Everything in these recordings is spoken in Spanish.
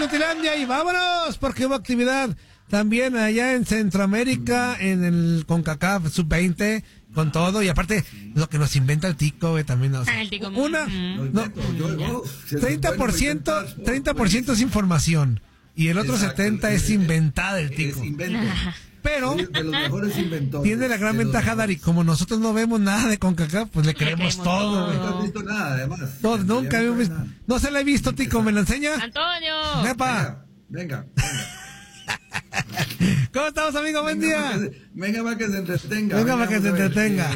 Inutilandia y vámonos, porque hubo actividad también allá en Centroamérica, en el CONCACAF Sub-20, con todo, y aparte, lo que nos inventa el Tico, también. O sea, El Tico. no, 30% es información, y el otro Exacto, 70% es inventada el Tico. Es invento. Pero De los mejores inventores. tiene la gran ventaja, Dari, como nosotros no vemos nada de CONCACAF, pues le creemos todo. No has visto nada, además. No, nunca habíamos visto. No se la he visto, Tico, ¿me la enseña? ¡Antonio! ¡Epa! Venga. ¿Cómo estamos, amigo? Buen día. Venga para que se entretenga. Venga para que se entretenga.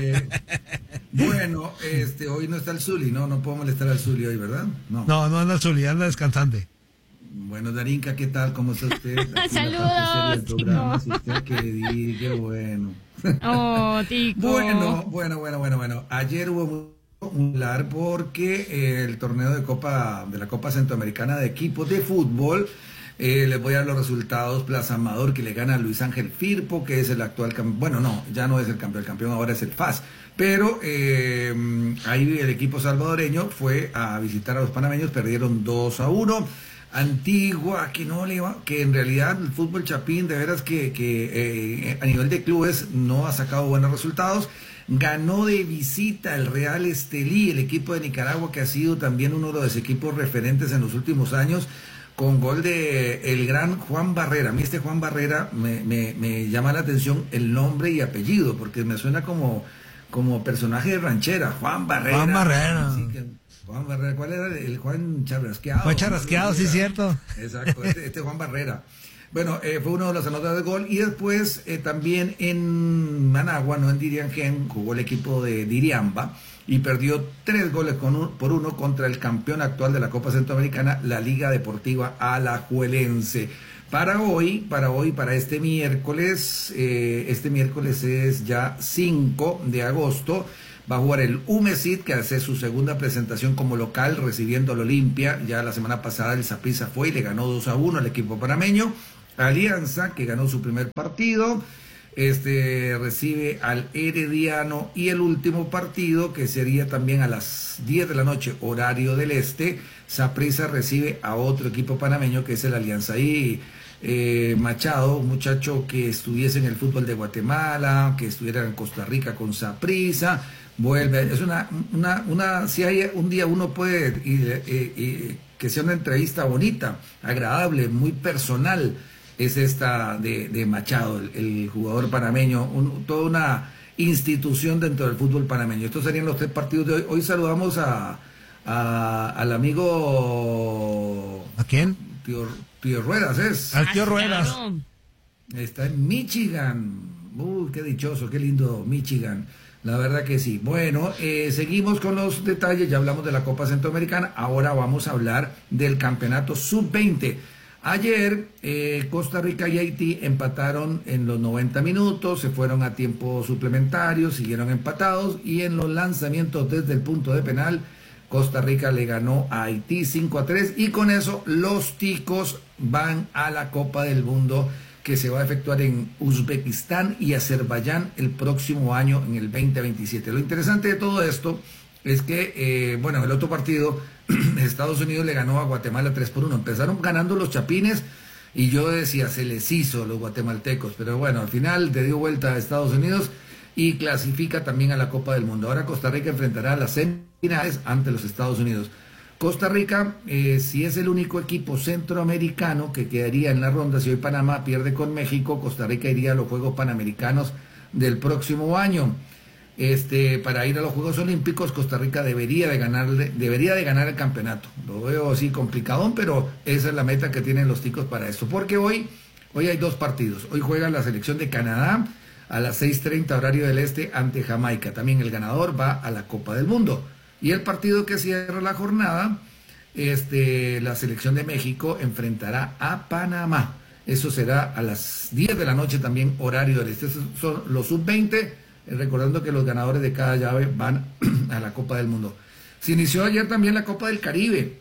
Bueno, hoy no está el Zuli, no puedo molestar al Zuli hoy, ¿verdad? No anda el Zuli, anda descansante. Bueno, Darinka, ¿qué tal? ¿Cómo está usted? Aquí Saludos, programa, si usted qué bueno. Oh, Tico. Bueno. Ayer hubo un lar porque el torneo de la Copa Centroamericana de Equipos de Fútbol, les voy a dar los resultados. Plaza Amador, que le gana a Luis Ángel Firpo, que es el actual campeón. Bueno, no, ya no es el campeón ahora es el FAS. Pero ahí el equipo salvadoreño fue a visitar a los panameños, perdieron 2-1. Antigua, que en realidad el fútbol chapín, de veras que a nivel de clubes no ha sacado buenos resultados. Ganó de visita el Real Estelí, el equipo de Nicaragua, que ha sido también uno de los equipos referentes en los últimos años, con gol de el gran Juan Barrera. A mí Juan Barrera me llama la atención el nombre y apellido, porque me suena como personaje de ranchera. Juan Barrera. Juan Barrera, ¿cuál era? El Juan Charrasqueado. Juan Charrasqueado, sí, cierto. Exacto, este Juan Barrera. Bueno, fue uno de los anotadores de gol. Y después también en Managua, no en Diriangén, jugó el equipo de Diriamba y perdió 3 goles por 1 contra el campeón actual de la Copa Centroamericana, la Liga Deportiva Alajuelense. Para este miércoles es ya 5 de agosto, va a jugar el UMESID, que hace su segunda presentación como local, recibiendo al Olimpia. Ya la semana pasada el Saprissa fue y le ganó 2-1 al equipo panameño. Alianza, que ganó su primer partido, recibe al Herediano, y el último partido, que sería también a las 10 de la noche, horario del este, Saprissa recibe a otro equipo panameño, que es el Alianza. Y Machado, un muchacho que estuviese en el fútbol de Guatemala, que estuviera en Costa Rica con Saprissa, vuelve. Es si hay un día uno puede que sea una entrevista bonita, agradable, muy personal, es esta de Machado, el jugador panameño, toda una institución dentro del fútbol panameño. Estos serían los 3 partidos de hoy. Hoy saludamos al amigo... ¿A quién? Tío Ruedas es. Al tío Ruedas. Claro. Está en Michigan. Qué dichoso, qué lindo Michigan. La verdad que sí. Bueno, seguimos con los detalles. Ya hablamos de la Copa Centroamericana. Ahora vamos a hablar del campeonato Sub-20. Ayer Costa Rica y Haití empataron en los 90 minutos. Se fueron a tiempo suplementario, siguieron empatados. Y en los lanzamientos desde el punto de penal, Costa Rica le ganó a Haití 5-3. Y con eso los ticos van a la Copa del Mundo, que se va a efectuar en Uzbekistán y Azerbaiyán el próximo año, en el 2027. Lo interesante de todo esto es que, el otro partido, Estados Unidos le ganó a Guatemala 3-1. Empezaron ganando los chapines y yo decía, se les hizo a los guatemaltecos, pero bueno, al final te dio vuelta a Estados Unidos y clasifica también a la Copa del Mundo. Ahora Costa Rica enfrentará a las semifinales ante los Estados Unidos. Costa Rica, si es el único equipo centroamericano que quedaría en la ronda, si hoy Panamá pierde con México, Costa Rica iría a los Juegos Panamericanos del próximo año. Para ir a los Juegos Olímpicos, Costa Rica debería de ganar el campeonato. Lo veo así complicadón, pero esa es la meta que tienen los ticos para esto. Porque hoy hay 2 partidos. Hoy juega la selección de Canadá a las 6:30 horario del este ante Jamaica. También el ganador va a la Copa del Mundo. Y el partido que cierra la jornada, la selección de México enfrentará a Panamá. Eso será a las 10 de la noche también, horario del este. Esos son los sub-20, recordando que los ganadores de cada llave van a la Copa del Mundo. Se inició ayer también la Copa del Caribe.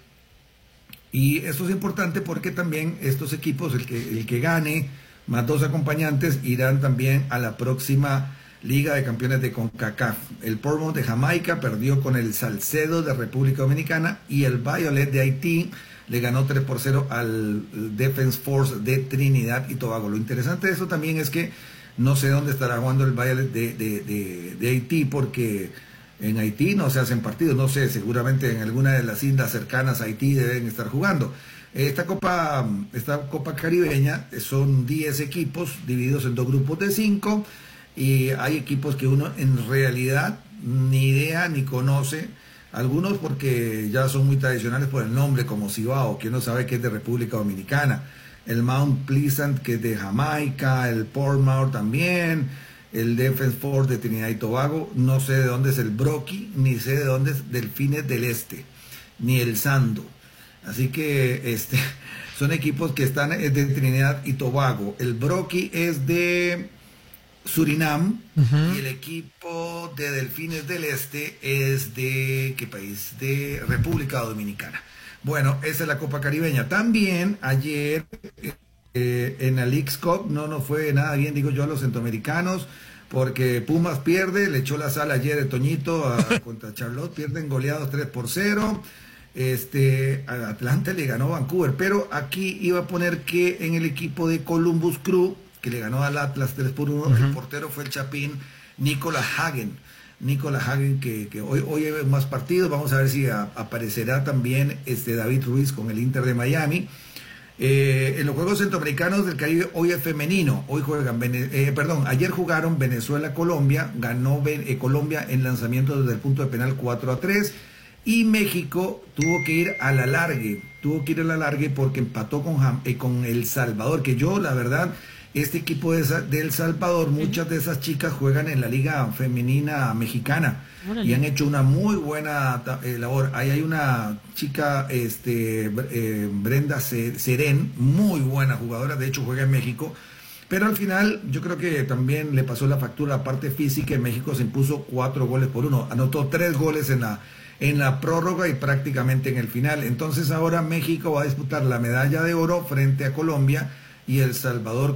Y esto es importante porque también estos equipos, el que gane, más 2 acompañantes, irán también a la próxima Liga de Campeones de CONCACAF. El Portsmouth de Jamaica perdió con el Salcedo de República Dominicana y el Violet de Haití le ganó 3-0 al Defense Force de Trinidad y Tobago. Lo interesante de eso también es que no sé dónde estará jugando el Valle de Haití, porque en Haití no se hacen partidos, no sé, seguramente en alguna de las islas cercanas a Haití deben estar jugando. Esta Copa Caribeña son 10 equipos divididos en 2 grupos de 5, y hay equipos que uno en realidad ni idea ni conoce, algunos porque ya son muy tradicionales por el nombre, como Cibao, que uno sabe que es de República Dominicana, el Mount Pleasant, que es de Jamaica, el Portsmouth también, el Defense Force de Trinidad y Tobago, no sé de dónde es el Brocky, ni sé de dónde es Delfines del Este, ni el Sando. Así que son equipos que están de Trinidad y Tobago. El Brocky es de Surinam, y el equipo de Delfines del Este es de, ¿qué país? De República Dominicana. Bueno, esa es la Copa Caribeña. También ayer en la Leagues Cup no nos fue nada bien, digo yo, a los centroamericanos, porque Pumas pierde, le echó la sal ayer el Toñito contra Charlotte, pierden goleados 3-0. Atlanta le ganó a Vancouver, pero aquí iba a poner que en el equipo de Columbus Crew, que le ganó al Atlas 3-1, el portero fue el chapín Nicolas Hagen, que hoy hay más partidos. Vamos a ver si aparecerá también David Ruiz con el Inter de Miami. En los Juegos Centroamericanos del Caribe hoy es femenino, hoy juegan, ayer jugaron Venezuela-Colombia, ganó Colombia en lanzamiento desde el punto de penal 4-3, y México tuvo que ir al alargue porque empató con El Salvador, que yo, la verdad, este equipo de El Salvador, muchas de esas chicas juegan en la Liga Femenina Mexicana y han hecho una muy buena labor. Ahí hay una chica, Brenda Serén, muy buena jugadora, de hecho juega en México, pero al final yo creo que también le pasó la factura la parte física, y México se impuso 4-1, anotó 3 goles en la prórroga y prácticamente en el final. Entonces ahora México va a disputar la medalla de oro frente a Colombia, y El Salvador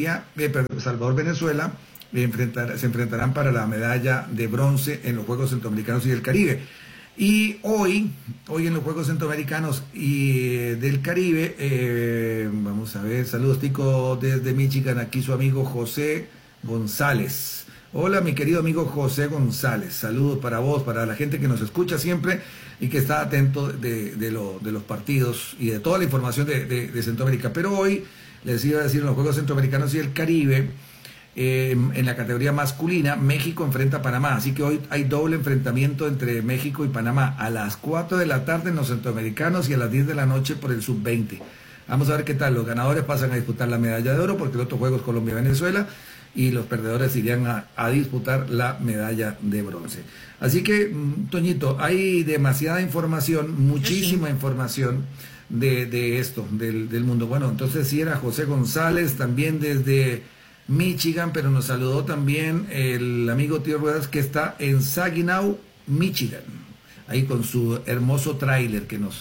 Venezuela se enfrentarán para la medalla de bronce en los Juegos Centroamericanos y del Caribe. Y hoy en los Juegos Centroamericanos y del Caribe, vamos a ver, saludos Tico desde Michigan, aquí su amigo José González. Hola mi querido amigo José González, saludos para vos, para la gente que nos escucha siempre y que está atento de los partidos y de toda la información de Centroamérica. Pero hoy les iba a decir, en los Juegos Centroamericanos y el Caribe, en la categoría masculina, México enfrenta a Panamá, así que hoy hay doble enfrentamiento entre México y Panamá, a las 4 de la tarde en los centroamericanos y a las 10 de la noche por el sub-20. Vamos a ver qué tal, los ganadores pasan a disputar la medalla de oro, porque el otro juego es Colombia-Venezuela, y los perdedores irían a disputar la medalla de bronce. Así que, Toñito, hay demasiada información, muchísima información de esto, del mundo. Bueno, entonces sí era José González, también desde Michigan, pero nos saludó también el amigo Tío Ruedas, que está en Saginaw, Michigan, ahí con su hermoso tráiler que nos,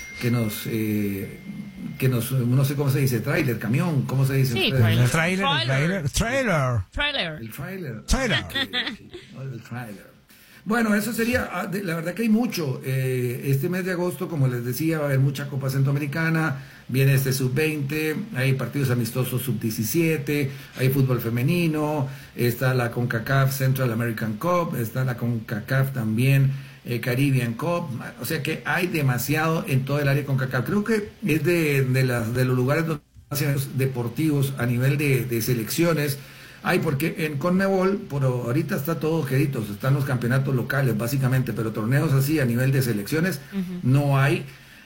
no sé cómo se dice, tráiler, camión, ¿cómo se dice? Sí, El trailer. trailer. Bueno, eso sería, la verdad que hay mucho. Este mes de agosto, como les decía, va a haber mucha Copa Centroamericana, viene sub-20, hay partidos amistosos sub-17, hay fútbol femenino, está la CONCACAF Central American Cup, está la CONCACAF también Caribbean Cup, o sea que hay demasiado en todo el área CONCACAF. Creo que es de los lugares donde hacen deportivos a nivel de selecciones. Porque en CONMEBOL, por ahorita está todo queditos, están los campeonatos locales básicamente, pero torneos así a nivel de selecciones no hay,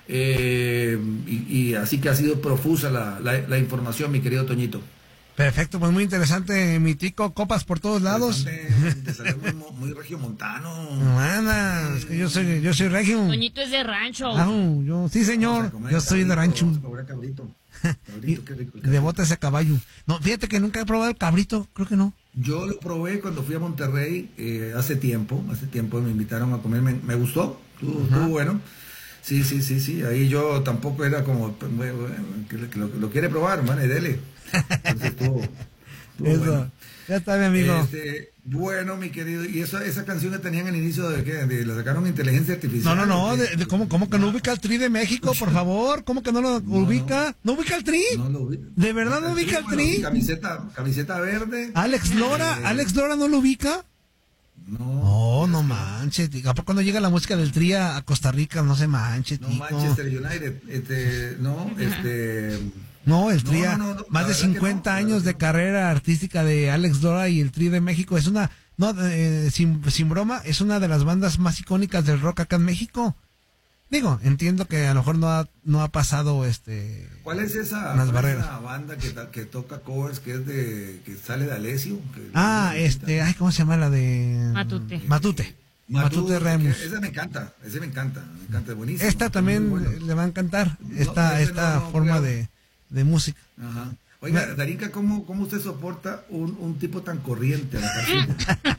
y así que ha sido profusa la información, mi querido Toñito. Perfecto, pues muy interesante, mi Tico, copas por todos lados. Te salió muy regiomontano. Mana, es que yo soy regio. Toñito es de rancho. Sí señor, yo soy de rancho. Qué rico. De bote ese caballo. No, fíjate que nunca he probado el cabrito, creo que no. Yo lo probé cuando fui a Monterrey hace tiempo me invitaron a comer, me gustó, estuvo bueno. Sí, ahí yo tampoco era como que lo quiere probar, man, dele. Entonces Estuvo Eso. bueno. Ya está, mi amigo. Bueno, mi querido, y esa canción que tenían al inicio de qué, la sacaron inteligencia artificial. No, ¿cómo que no ubica el Tri de México, por favor? ¿Cómo que no lo ubica? ¿No ubica el Tri? No lo ubica. ¿De verdad no ubica el Tri? Camiseta verde. Alex Lora no lo ubica. No manches, tico. ¿A poco no llega la música del Tri a Costa Rica? No se manche, No, tico. Manchester United, No, el Tri, más la de verdad 50 que no, años de carrera artística de Alex Lora y el Tri de México. Es una, sin broma, es una de las bandas más icónicas del rock acá en México. Digo, entiendo que a lo mejor no ha pasado ¿Cuál es esa, las cuál barreras. es esa banda que toca covers que sale de Alessio? ¿Cómo se llama la de Matute Remus? Esa me encanta, es buenísimo. Esta también Muy bueno. le va a encantar, esa esta no forma creo. de música. Ajá. Oiga, Darinka, ¿cómo usted soporta un tipo tan corriente a la partida?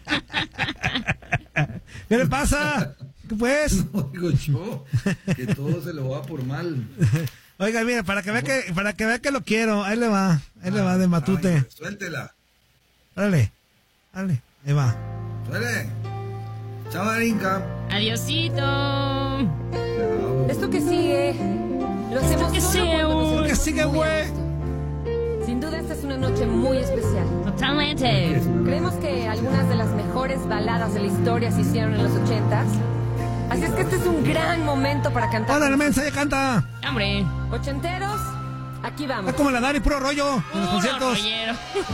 ¿Qué le pasa? ¿Qué pues? No digo yo, que todo se lo va por mal. Oiga, mira, para que vea que lo quiero, ahí le va de Matute. Ay, suéltela. Órale, ahí va. Suele. Chao, Darinka. Adiosito. Chao. Esto que sigue, lo hacemos que solo sigue, cuando nos uy. Que sentimos sigue, muy güey. a gusto. Sin duda esta es una noche muy especial. Totalmente. Creemos que algunas de las mejores baladas de la historia se hicieron en los 80s. Así es que este es un gran momento para cantar. ¡Órale, mensa, ya canta! Hombre. Ochenteros, aquí vamos. Es como la Dari, puro rollo en los Puro conciertos. rollero.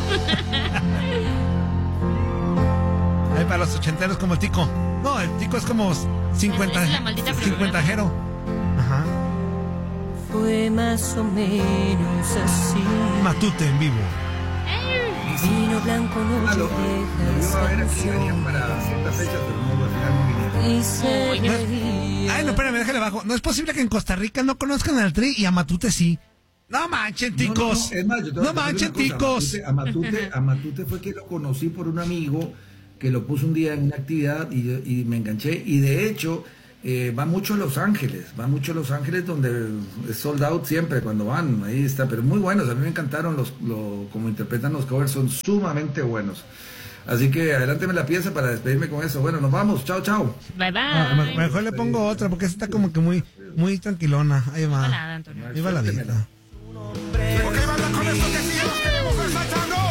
Ahí para los ochenteros como el Tico. No, el Tico es como 50. Es la maldita figura. 50jero. Ajá. Fue más o menos así. Matute en vivo. Vino blanco, noche Lo vieja, iba a ver aquí, venían para ciertas fechas, pero no, al final no vinieron. y se Uy, reía. Ay, no, espérame, déjale bajo. No es posible que en Costa Rica no conozcan al Tri y a Matute sí. No manchen, ticos. Es más, yo te voy a No decir manchen, una cosa, ticos. A Matute fue que lo conocí por un amigo que lo puso un día en una actividad y me enganché. Y de hecho, va mucho a Los Ángeles, donde es sold out siempre cuando van. Ahí está, pero muy buenos. A mí me encantaron como interpretan los covers, son sumamente buenos. Así que adelánteme la pieza para despedirme con eso. Bueno, nos vamos. Chao, chao. Bye bye. Mejor le pongo otra porque esta está como que muy tranquilona. Ahí va. Balada, Antonio. Ahí va la Suéltemela.